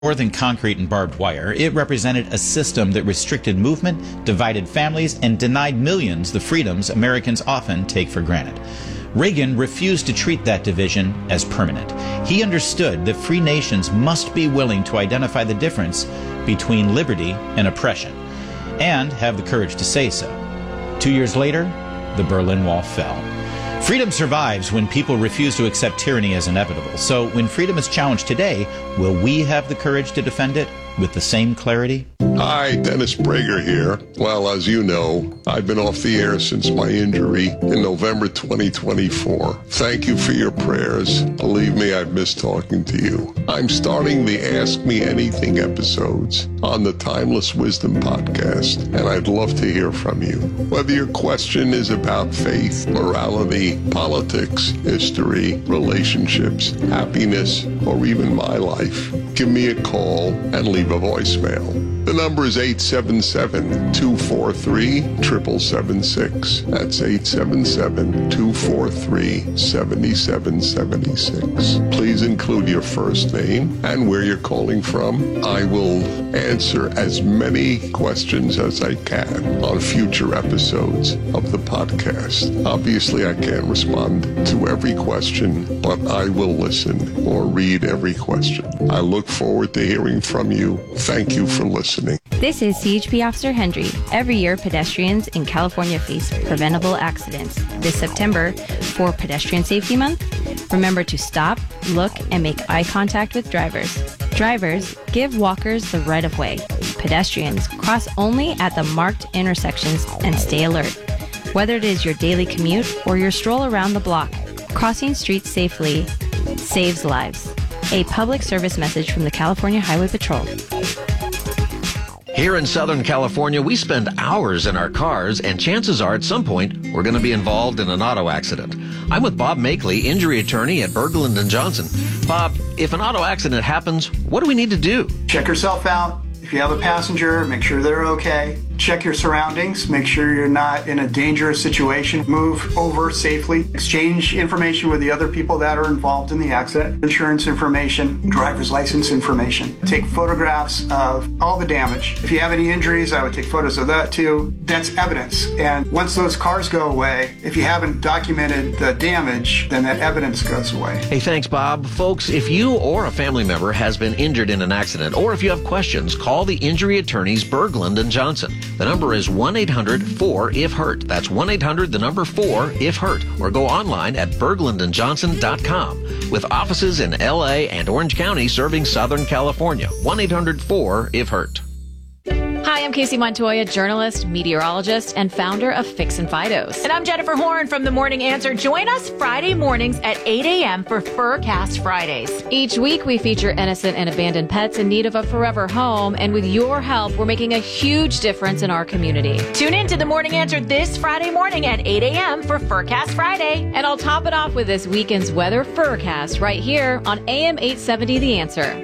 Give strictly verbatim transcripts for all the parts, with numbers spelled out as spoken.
More than concrete and barbed wire, it represented a system that restricted movement, divided families, and denied millions the freedoms Americans often take for granted. Reagan refused to treat that division as permanent. He understood that free nations must be willing to identify the difference between liberty and oppression, and have the courage to say so. Two years later, the Berlin Wall fell. Freedom survives when people refuse to accept tyranny as inevitable. So when freedom is challenged today, will we have the courage to defend it with the same clarity? Hi, Dennis Prager here. Well, as you know, I've been off the air since my injury in November twenty twenty-four. Thank you for your prayers. Believe me, I've missed talking to you. I'm starting the Ask Me Anything episodes on the Timeless Wisdom podcast, and I'd love to hear from you. Whether your question is about faith, morality, politics, history, relationships, happiness, or even my life, give me a call and leave a voicemail. The number is eight seven seven, two four three, seven seven seven six. That's eight seven seven, two four three, seven seven seven six. Please include your first name and where you're calling from. I will answer as many questions as I can on future episodes of the podcast. Obviously, I can't respond to every question, but I will listen or read every question. I look forward to hearing from you. Thank you for listening. This is C H P Officer Hendry. Every year, pedestrians in California face preventable accidents. This September, for Pedestrian Safety Month, remember to stop, look, and make eye contact with drivers. Drivers, give walkers the right of way. Pedestrians, cross only at the marked intersections and stay alert. Whether it is your daily commute or your stroll around the block, crossing streets safely saves lives. A public service message from the California Highway Patrol. Here in Southern California, we spend hours in our cars, and chances are at some point we're going to be involved in an auto accident. I'm with Bob Makeley, injury attorney at Berglund and Johnson. Bob, if an auto accident happens, what do we need to do? Check yourself out. If you have a passenger, make sure they're okay. Check your surroundings. Make sure you're not in a dangerous situation. Move over safely. Exchange information with the other people that are involved in the accident. Insurance information, driver's license information. Take photographs of all the damage. If you have any injuries, I would take photos of that too. That's evidence. And once those cars go away, if you haven't documented the damage, then that evidence goes away. Hey, thanks, Bob. Folks, if you or a family member has been injured in an accident, or if you have questions, call the injury attorneys Berglund and Johnson. The number is one eight hundred four if hurt. That's one eight hundred, the number four if hurt. Or go online at berglund and johnson dot com. With offices in L A and Orange County serving Southern California. one eight hundred four if hurt. Hi, I'm Casey Montoya, journalist, meteorologist, and founder of Fix and Fidos. And I'm Jennifer Horn from The Morning Answer. Join us Friday mornings at eight a.m. for Furcast Fridays. Each week, we feature innocent and abandoned pets in need of a forever home. And with your help, we're making a huge difference in our community. Tune in to The Morning Answer this Friday morning at eight a.m. for Furcast Friday. And I'll top it off with this weekend's weather Furcast right here on A M eight seventy The Answer.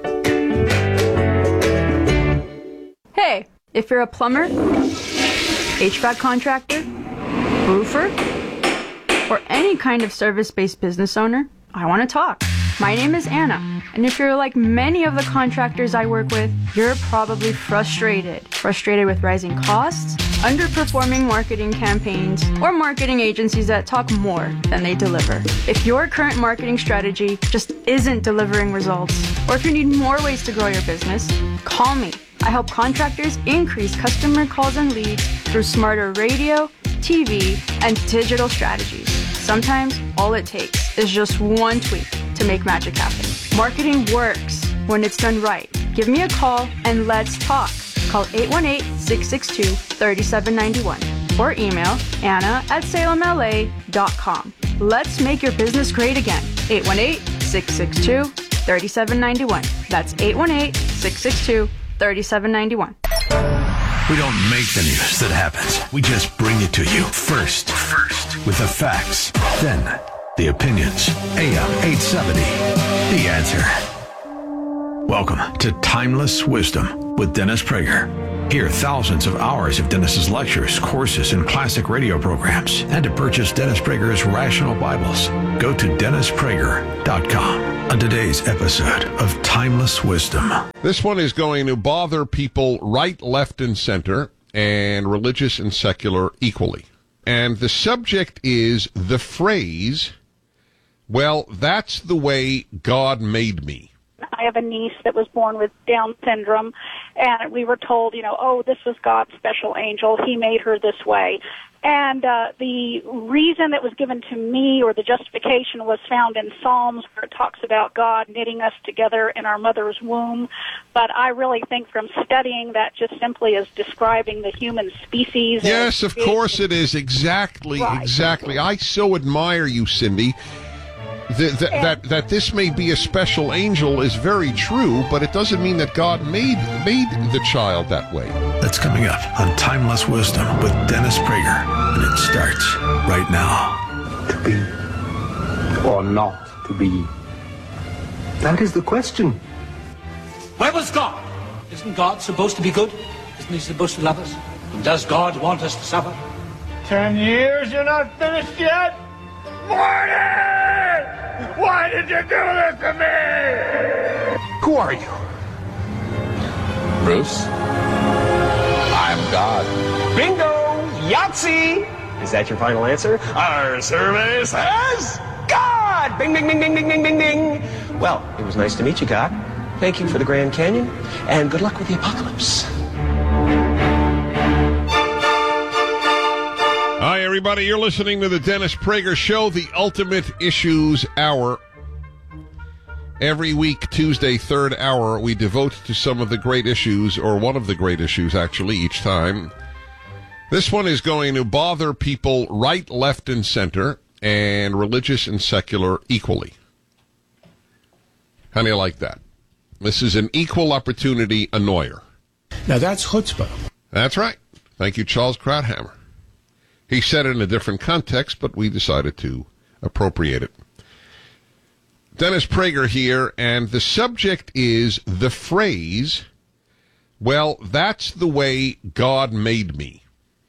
Hey, if you're a plumber, H V A C contractor, roofer, or any kind of service-based business owner, I want to talk. My name is Anna, and if you're like many of the contractors I work with, you're probably frustrated. Frustrated with rising costs, underperforming marketing campaigns, or marketing agencies that talk more than they deliver. If your current marketing strategy just isn't delivering results, or if you need more ways to grow your business, call me. I help contractors increase customer calls and leads through smarter radio, T V, and digital strategies. Sometimes all it takes is just one tweak to make magic happen. Marketing works when it's done right. Give me a call and let's talk. Call eight one eight, six six two, three seven nine one or email Anna at salem L A dot com. Let's make your business great again. eight one eight, six six two, three seven nine one. That's eight one eight, six six two, three seven nine one. We don't make the news that happens. We just bring it to you first. First. With the facts. Then the opinions. A M eight seventy. The Answer. Welcome to Timeless Wisdom with Dennis Prager. Hear thousands of hours of Dennis's lectures, courses, and classic radio programs. And to purchase Dennis Prager's Rational Bibles, go to dennis prager dot com. on today's episode of Timeless Wisdom. This one is going to bother people right, left, and center, and religious and secular equally. And the subject is the phrase, well, that's the way God made me. I have a niece that was born with Down syndrome, and we were told, you know, oh, this was God's special angel. He made her this way. And uh, the reason that was given to me, or the justification, was found in Psalms, where it talks about God knitting us together in our mother's womb. But I really think from studying that just simply is describing the human species. Yes, of course it is. Exactly, right. exactly. I so admire you, Cindy. The, the, that that this may be a special angel is very true, but it doesn't mean that God made made the child that way. That's coming up on Timeless Wisdom with Dennis Prager, and it starts right now. To be or not to be? That is the question. Where was God? Isn't God supposed to be good? Isn't he supposed to love us? And does God want us to suffer? Ten years, you're not finished yet? Morty! Why did you do this to me? Who are you? Bruce? I'm God. Bingo! Yahtzee! Is that your final answer? Our survey says God! Bing, bing, bing, bing, bing, bing, bing, bing. Well, it was nice to meet you, God. Thank you for the Grand Canyon, and good luck with the apocalypse. Hi, everybody. You're listening to the Dennis Prager Show, the Ultimate Issues Hour. Every week, Tuesday, third hour, we devote to some of the great issues, or one of the great issues, actually, each time. This one is going to bother people right, left, and center, and religious and secular equally. How do you like that? This is an equal opportunity annoyer. Now, that's chutzpah. That's right. Thank you, Charles Krauthammer. He said it in a different context, but we decided to appropriate it. Dennis Prager here, and the subject is the phrase, well, that's the way God made me.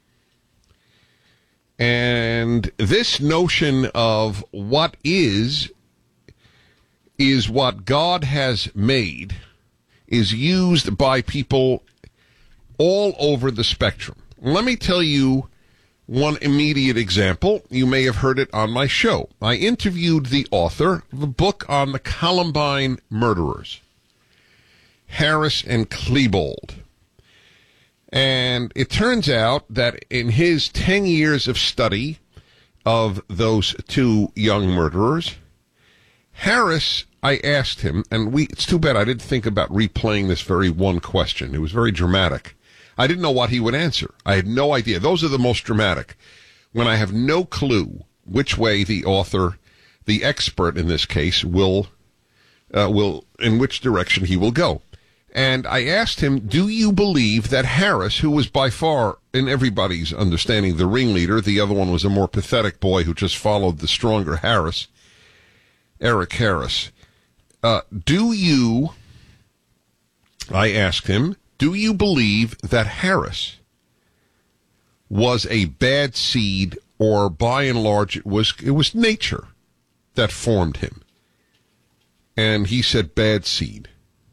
And this notion of what is, is what God has made, is used by people all over the spectrum. Let me tell you one immediate example. You may have heard it on my show. I interviewed the author of a book on the Columbine murderers, Harris and Klebold. And it turns out that in his ten years of study of those two young murderers, Harris, I asked him, and we it's too bad I didn't think about replaying this very one question. It was very dramatic. I didn't know what he would answer. I had no idea. Those are the most dramatic. When I have no clue which way the author, the expert in this case, will, uh, will, in which direction he will go. And I asked him, do you believe that Harris, who was by far, in everybody's understanding, the ringleader, the other one was a more pathetic boy who just followed the stronger Harris, Eric Harris, uh, do you, I asked him, do you believe that Harris was a bad seed, or by and large it was it was nature that formed him? And he said bad seed.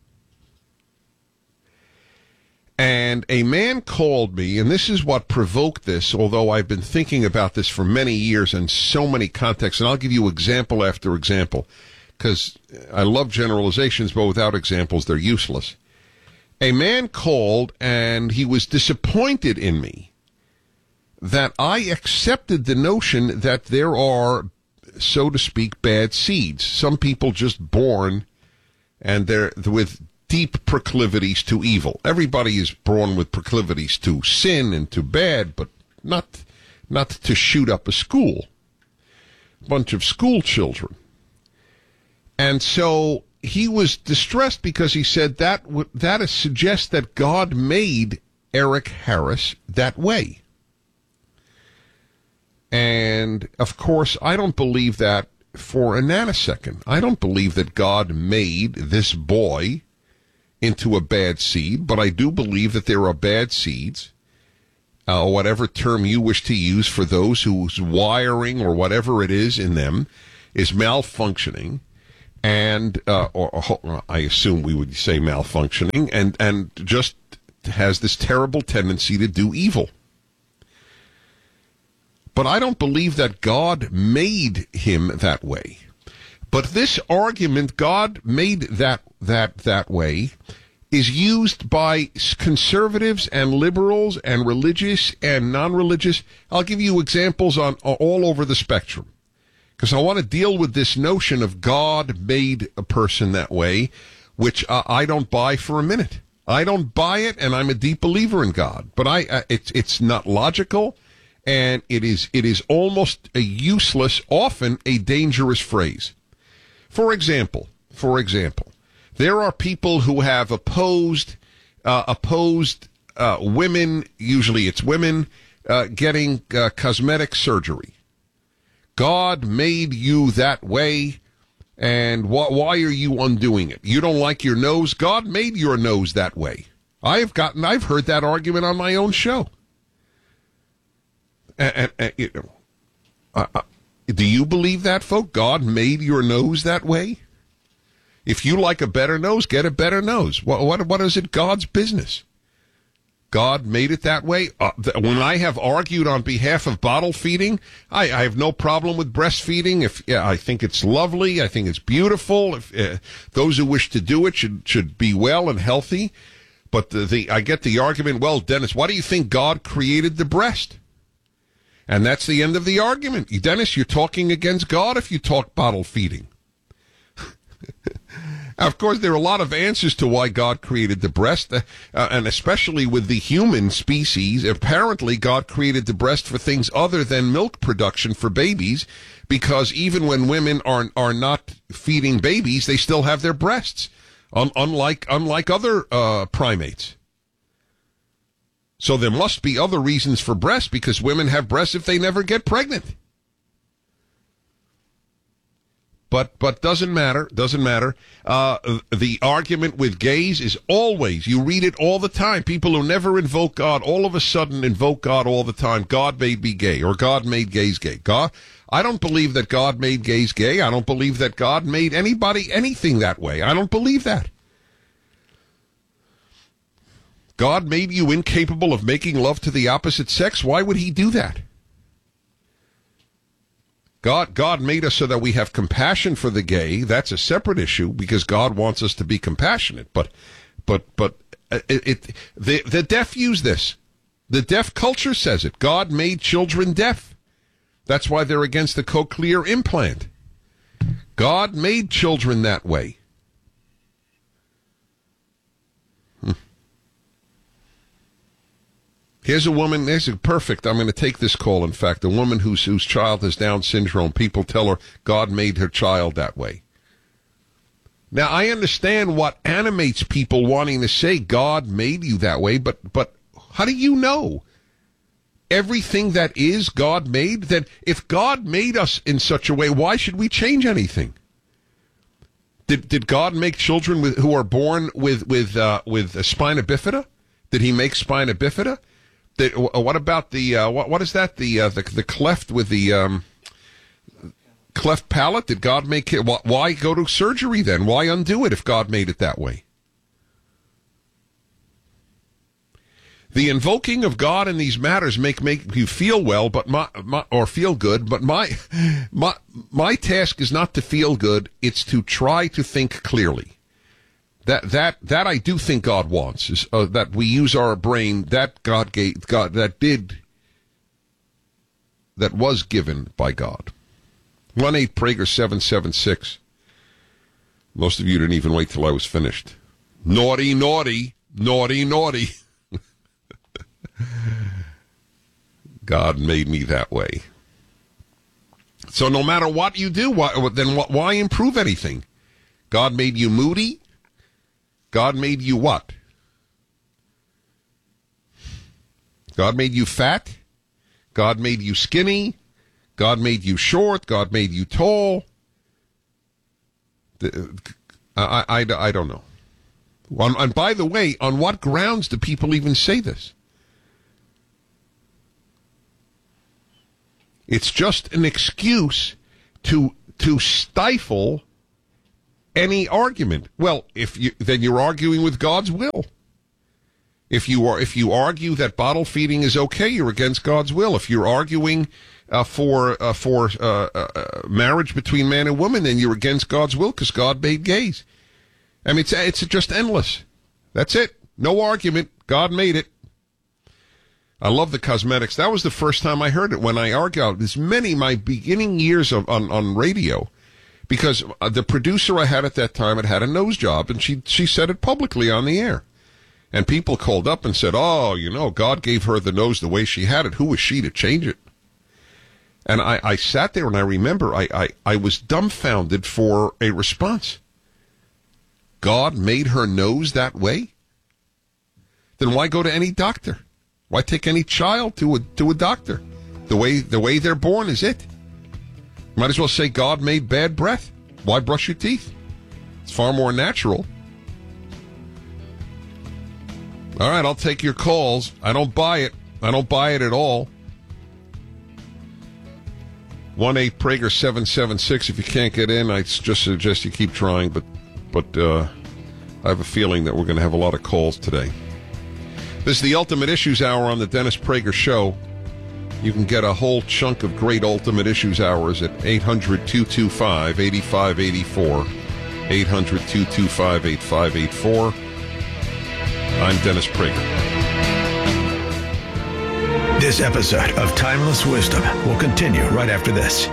And a man called me, and this is what provoked this, although I've been thinking about this for many years in so many contexts, and I'll give you example after example, because I love generalizations, but without examples they're useless. A man called, and he was disappointed in me that I accepted the notion that there are, so to speak, bad seeds. Some people just born, and they're with deep proclivities to evil. Everybody is born with proclivities to sin and to bad, but not, not to shoot up a school. A bunch of school children. And so he was distressed because he said that w- that suggests that God made Eric Harris that way. And, of course, I don't believe that for a nanosecond. I don't believe that God made this boy into a bad seed, but I do believe that there are bad seeds, uh, whatever term you wish to use for those whose wiring or whatever it is in them is malfunctioning. and uh, or, or I assume we would say malfunctioning, and and just has this terrible tendency to do evil. But I don't believe that God made him that way. But this argument, God made that that that way, is used by conservatives and liberals and religious and non-religious. I'll give you examples on all over the spectrum, because I want to deal with this notion of God made a person that way, which uh, I don't buy for a minute. I don't buy it, and I'm a deep believer in God. But I, uh, it's it's not logical. And it is it is almost a useless, often a dangerous phrase. For example, for example, there are people who have opposed uh, opposed uh, women. Usually, it's women uh, getting uh, cosmetic surgery. God made you that way, and wh- why are you undoing it? You don't like your nose? God made your nose that way. I've gotten I've heard that argument on my own show. And, and, you know, uh, uh, do you believe that, folks? God made your nose that way? If you like a better nose, get a better nose. What, what, what is it God's business? God made it that way. Uh, th- when I have argued on behalf of bottle feeding, I, I have no problem with breastfeeding. If yeah, I think it's lovely, I think it's beautiful. If uh, those who wish to do it should should be well and healthy. But the, the I get the argument. Well, Dennis, why do you think God created the breast? And that's the end of the argument. Dennis, you're talking against God if you talk bottle feeding. Of course, there are a lot of answers to why God created the breast, uh, and especially with the human species. Apparently, God created the breast for things other than milk production for babies, because even when women are are not feeding babies, they still have their breasts, un- unlike unlike other uh, primates. So there must be other reasons for breasts, because women have breasts if they never get pregnant. But but doesn't matter, doesn't matter. Uh, the argument with gays is always, you read it all the time. People who never invoke God all of a sudden invoke God all the time. God made me gay, or God made gays gay. God, I don't believe that God made gays gay. I don't believe that God made anybody anything that way. I don't believe that. God made you incapable of making love to the opposite sex. Why would he do that? God, God made us so that we have compassion for the gay. That's a separate issue, because God wants us to be compassionate. But, but, but it, it the the deaf use this. The deaf culture says it. God made children deaf. That's why they're against the cochlear implant. God made children that way. Hmm. Here's a woman, this is perfect. I'm going to take this call, in fact. A woman whose, whose child has Down syndrome. People tell her God made her child that way. Now, I understand what animates people wanting to say God made you that way, but, but how do you know? Everything that is God made? Then if God made us in such a way, why should we change anything? Did, did God make children with, who are born with, with, uh, with a spina bifida? Did he make spina bifida? The, what about the uh, what? What is that? The uh, the the cleft with the um, cleft palate? Did God make it? Why go to surgery then? Why undo it if God made it that way? The invoking of God in these matters make make you feel well, but my, my or feel good. But my my my task is not to feel good; it's to try to think clearly. That that that I do think God wants is uh, that we use our brain. That God gave, God that did, that was given by God. One eight Prager seven seven six. Most of you didn't even wait till I was finished. Naughty, naughty, naughty, naughty. God made me that way. So no matter what you do, why, then why improve anything? God made you moody. God made you what? God made you fat. God made you skinny. God made you short. God made you tall. I, I, I don't know. On, and by the way, on what grounds do people even say this? It's just an excuse to to stifle any argument. Well, if you then you're arguing with God's will. If you are if you argue that bottle feeding is okay, you're against God's will. If you're arguing uh, for uh, for uh, uh, marriage between man and woman, then you're against God's will because God made gays. I mean, it's it's just endless. That's it. No argument. God made it. I love the cosmetics. That was the first time I heard it when I argued. As many my beginning years of on, on radio, because the producer I had at that time had had a nose job, and she she said it publicly on the air. And people called up and said, oh, you know, God gave her the nose the way she had it. Who was she to change it? And I, I sat there and I remember I, I, I was dumbfounded for a response. God made her nose that way? Then why go to any doctor? Why take any child to a to a doctor? The way the way they're born is it. Might as well say God made bad breath. Why brush your teeth? It's far more natural. All right, I'll take your calls. I don't buy it. I don't buy it at all. one eight Prager seven seven six. If you can't get in, I just suggest you keep trying, but but uh, I have a feeling that we're going to have a lot of calls today. This is the Ultimate Issues Hour on the Dennis Prager Show. You can get a whole chunk of great Ultimate Issues Hours at eight hundred, two two five, eight five eight four. eight hundred, two two five, eight five eight four. I'm Dennis Prager. This episode of Timeless Wisdom will continue right after this.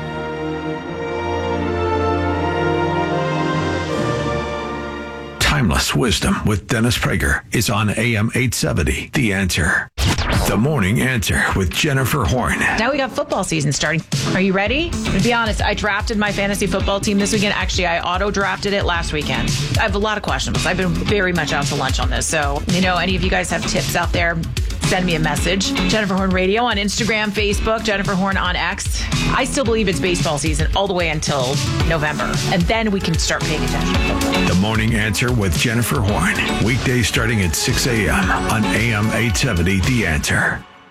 Timeless Wisdom with Dennis Prager is on A M eight seventy. The Answer. The Morning Answer with Jennifer Horn. Now we got football season starting. Are you ready? To be honest, I drafted my fantasy football team this weekend. Actually, I auto-drafted it last weekend. I have a lot of questions. I've been very much out to lunch on this. So, you know, any of you guys have tips out there, send me a message. Jennifer Horn Radio on Instagram, Facebook, Jennifer Horn on X. I still believe it's baseball season all the way until November. And then we can start paying attention. The Morning Answer with Jennifer Horn. Weekdays starting at six a.m. on A M eight seventy. The Answer.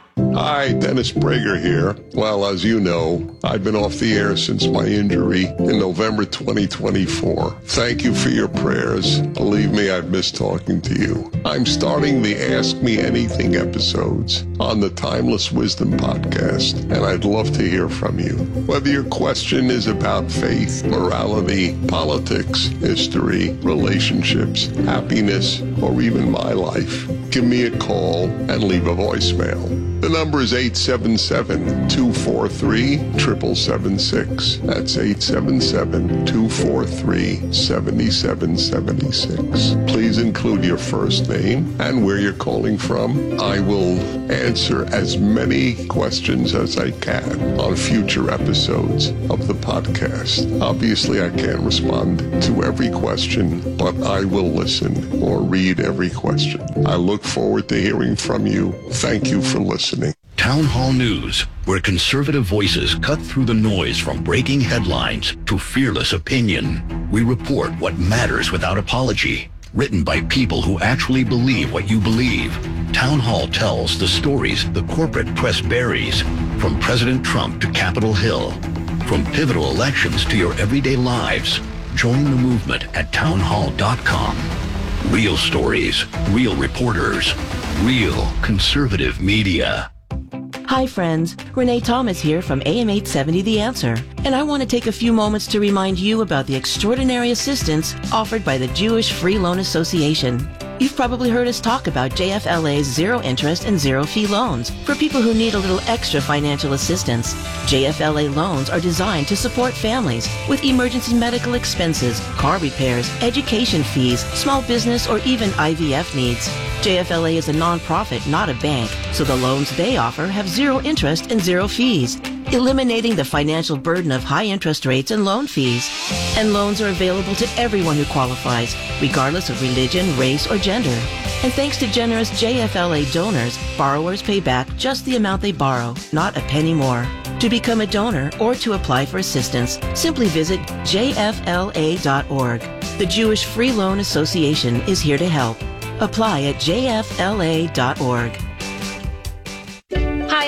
Hi, Dennis Prager here. Well, as you know, I've been off the air since my injury in November twenty twenty-four. Thank you for your prayers. Believe me, I've missed talking to you. I'm starting the Ask Me Anything episodes on the Timeless Wisdom podcast, and I'd love to hear from you. Whether your question is about faith, morality, politics, history, relationships, happiness, or even my life, give me a call and leave a voicemail. The number is eight seven seven, two four three, seven seven seven six. That's eight seven seven, two four three, seven seven seven six. Please include your first name and where you're calling from. I will answer as many questions as I can on future episodes of the podcast. Obviously, I can't respond to every question, but I will listen or read every question. I look forward to hearing from you. Thank you for listening. Town Hall News, where conservative voices cut through the noise from breaking headlines to fearless opinion. We report what matters without apology. Written by people who actually believe what you believe. Town Hall tells the stories the corporate press buries, from President Trump to Capitol Hill. From pivotal elections to your everyday lives. Join the movement at town hall dot com. Real stories, real reporters, real conservative media. Hi friends, Renee Thomas here from A M eight seventy The Answer, and I want to take a few moments to remind you about the extraordinary assistance offered by the Jewish Free Loan Association. You've probably heard us talk about J F L A's zero interest and zero fee loans for people who need a little extra financial assistance. J F L A loans are designed to support families with emergency medical expenses, car repairs, education fees, small business, or even I V F needs. J F L A is a nonprofit, not a bank, so the loans they offer have zero interest and zero fees, eliminating the financial burden of high interest rates and loan fees. And loans are available to everyone who qualifies, regardless of religion, race, or gender. And thanks to generous J F L A donors, borrowers pay back just the amount they borrow, not a penny more. To become a donor or to apply for assistance, simply visit J F L A dot org. The Jewish Free Loan Association is here to help. Apply at J F L A dot org. Hi, I'm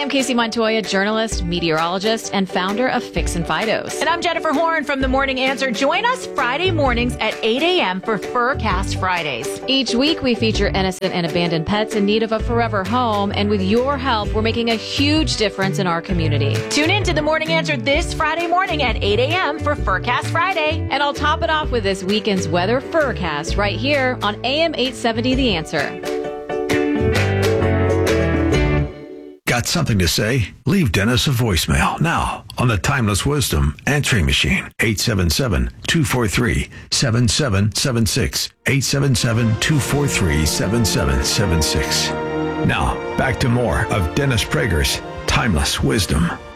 I'm Casey Montoya, journalist, meteorologist, and founder of Fix and Fidos. And I'm Jennifer Horn from The Morning Answer. Join us Friday mornings at eight a.m. for Furcast Fridays. Each week, we feature innocent and abandoned pets in need of a forever home. And with your help, we're making a huge difference in our community. Tune in to The Morning Answer this Friday morning at eight a.m. for Furcast Friday. And I'll top it off with this weekend's weather Furcast right here on A M eight seventy The Answer. Got something to say? Leave Dennis a voicemail now on the Timeless Wisdom answering machine. eight seven seven, two four three, seven seven seven six. eight seven seven, two four three, seven seven seven six. Now, back to more of Dennis Prager's Timeless Wisdom.